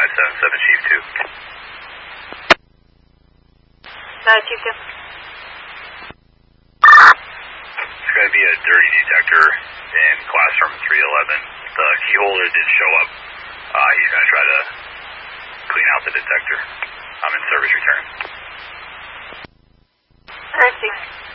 577 Chief 2. Chief 2. It's going to be a dirty detector in classroom 311. The key holder did show up. He's going to try to clean out the detector. I'm in service return. Alright, Chief.